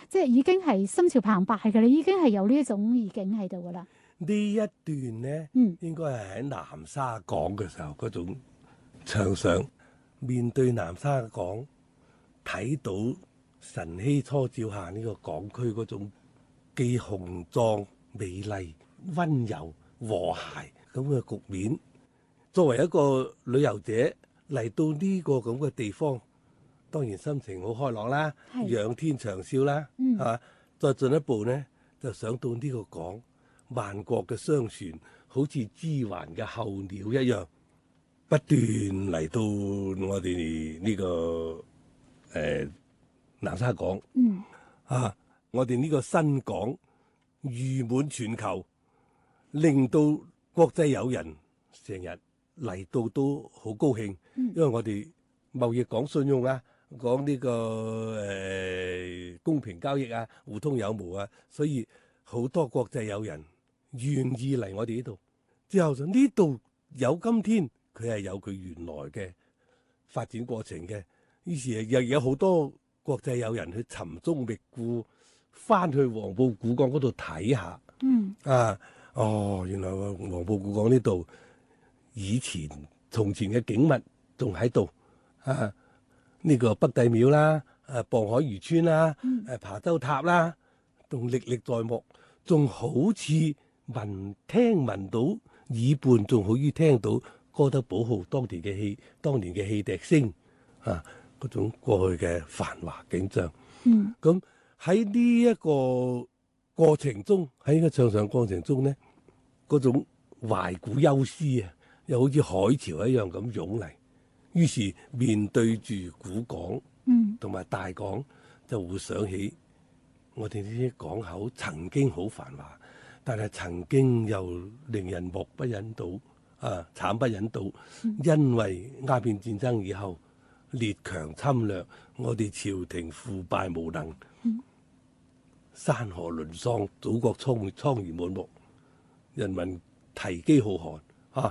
即係已經係心潮澎湃嘅，你已經係有呢一種意境喺度噶啦。 呢一段咧，應該係喺南沙港嘅時候嗰種唱上，面對南沙港，睇到晨曦初照下呢個港區嗰種既雄壯、美麗、溫柔、和諧咁嘅局面。作為一個旅遊者嚟到呢個咁嘅地方，當然心情好開朗啦，仰天長嘯啦，係再進一步呢，就想到呢個港。萬國嘅商船好似支環嘅候鳥一樣，不斷嚟到我哋呢、個南沙港。我哋呢個新港譽滿全球，令到國際友人成日嚟到都好高興。因為我哋貿易講信用啊，講呢、個公平交易啊，互通有無啊，所以好多國際友人願意嚟我哋呢度，之後就呢度有今天，佢係有佢原來嘅發展過程嘅。於是又有好多國際友人去尋蹤覓故，翻去黃埔古港嗰度睇下。原來黃埔古港呢度以前從前嘅景物仲喺度。呢個北帝廟啦，傍海漁村啦，琶洲塔啦，仲歷歷在目，仲好似聽聞到耳畔，仲好於聽到歌德寶號當年嘅汽笛聲，嗰種過去嘅繁華景象。咁喺呢一個過程中，喺呢個唱上過程中呢，嗰種懷古憂思啊，又好似海潮一樣咁湧嚟。於是面對住古港同埋大港，就會想起我哋呢啲港口曾經好繁華，但係曾經又令人目不忍睹，慘不忍睹。因為鴉片戰爭以後，列強侵略，我哋朝廷腐敗無能，山河淪喪，祖國蒼蒼然滿目，人民啼飢浩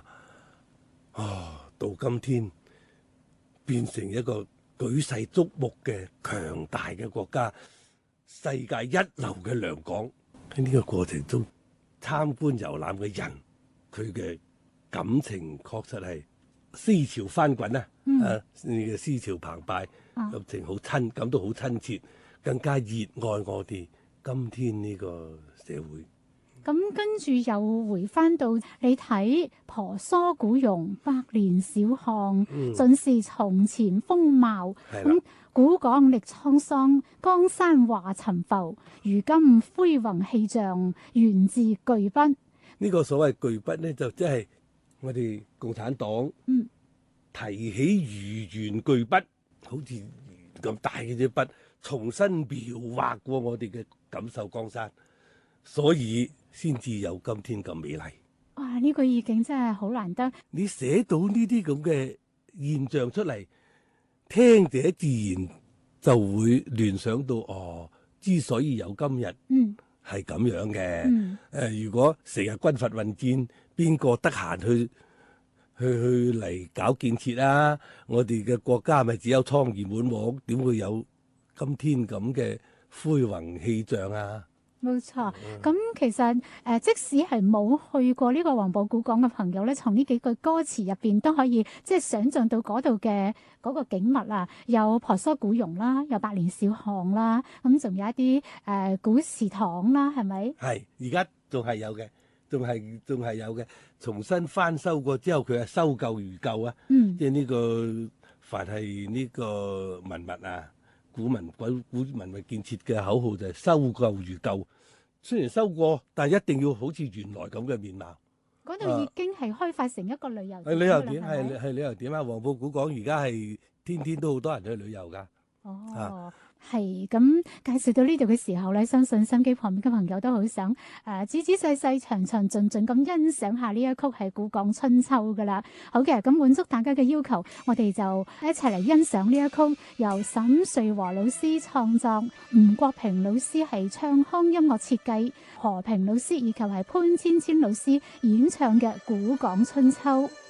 瀚。到今天變成一個舉世矚目嘅強大嘅國家，世界一流嘅良港。喺呢個過程中，參觀遊覽嘅人，佢嘅感情確實係思潮翻滾啊！呢個思潮澎湃，感情好感到好親切，更加熱愛我哋今天呢個社會。 咁跟住又回翻到你睇婆娑古榕，百年小巷，盡是從前風貌。咁古港歷滄桑，江山華尋浮。如今恢宏氣象，源自巨筆。 呢個所謂巨筆呢，就即係我哋共產黨提起魚圓巨筆，好似咁大嘅隻筆，重新描畫過我哋嘅錦繡江山，所以先至有今天咁美麗。 哇！呢個意境真係好難得。 你寫到呢啲咁嘅現象出嚟，聽者自然就會聯想到之所以有今日，係咁樣嘅。如果成日軍閥混戰，邊個得閒去嚟搞建設啊？我哋嘅國家咪只有蒼然滿目，點會有今天咁嘅恢宏氣象啊？ 冇錯，咁其實即使係冇去過呢個黃埔古港嘅朋友咧，從呢幾句歌詞入邊都可以即係想像到嗰度嘅嗰個景物啊，有婆娑古榕啦，有百年小巷啦，咁仲有一啲古祠堂啦，係咪？係， 而家仲係有嘅，仲係有嘅，重新翻修過之後，佢係修舊如舊啊。即係呢個凡係呢個文物啊。古文物建設嘅口號就係修舊如舊，雖然修過，但係一定要好似原來咁嘅面貌。 嗰度已經係開發成一個旅遊點。 旅遊點係旅遊點啊！黃埔古港而家係天天都好多人去旅遊㗎。 係咁介紹到呢度嘅時候咧，相信心機旁邊嘅朋友都好想仔仔細細、詳詳盡盡咁欣賞下呢一曲係《古港春秋》㗎啦。好嘅，咁滿足大家嘅要求，我哋就一齊嚟欣賞呢一曲由沈瑞和老師創作，吳國平老師係唱腔音樂設計，何平老師以及係潘芊芊老師演唱嘅《古港春秋》。